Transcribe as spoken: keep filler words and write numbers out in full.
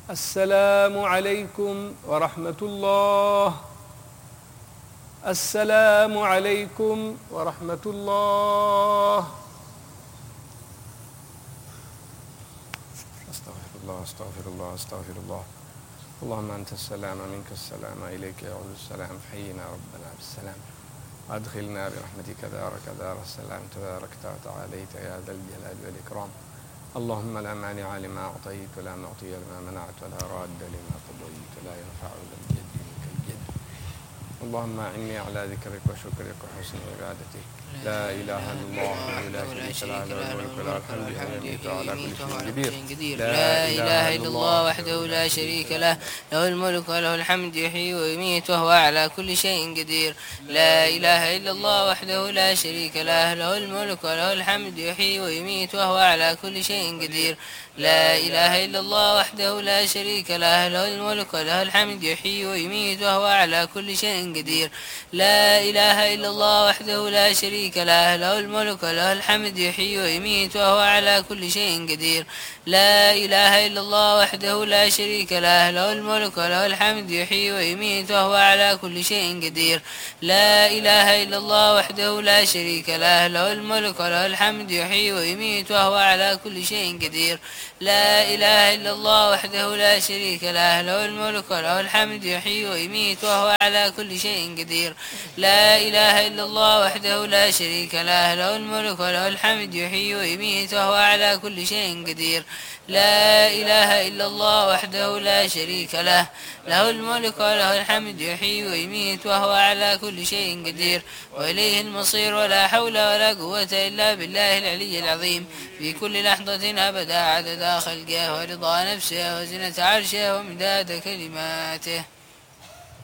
السلام عليكم ورحمة الله. السلام عليكم ورحمة الله. أستغفر الله أستغفر الله أستغفر الله. اللهم أنت السلام منك السلام إليك يعود السلام فحينا ربنا بالسلام وأدخلنا برحمتك دارك دار السلام تباركت وتعاليت يا ذا الجلال والإكرام. اللهم لا مانع لما أعطيت ولا معطي لما منعت ولا راد لما قضيت ولا ينفع ذا الجد منك الجد. اللهم أعني على ذكرك وشكرك وحسن عبادتك. لا إله إلا الله لا شريك له له الملك وله الحمد يميت على كل شيء قدير. لا إله إلا الله وحده لا شريك له له الملك وله الحمد يحيي ويميت وهو على كل شيء قدير. لا إله إلا الله وحده لا شريك له له الملك وله الحمد يحيي ويميت وهو على كل شيء قدير. لا إله إلا الله وحده لا شريك له له الملك وله الحمد يحيي ويميت وهو على كل شيء قدير. لا إله إلا الله وحده لا شريك له له الملك وله الحمد يحيي ويميت وهو على كل شيء قدير. لا إله إلا الله وحده لا شريك له له الملك وله الحمد يحيي ويميت وهو على كل شيء قدير. لا إله إلا الله وحده لا شريك له له الملك وله الحمد يحيي ويميت وهو على كل شيء قدير. لا إله إلا الله وحده لا شريك له له الملك وله الحمد يحيي ويميت وهو على كل شيء قدير. لا إله إلا الله وحده لا شريك له له الملك وله الحمد يحيي ويميت وهو على كل شيء قدير. لا إله إلا الله وحده لا شريك له له الملك وله الحمد يحيي ويميت وهو على كل شيء قدير. وإليه المصير ولا حول ولا قوة إلا بالله العلي العظيم في كل لحظة أبدا عدد خلقه ورضا نفسه وزنة عرشه ومداد كلماته.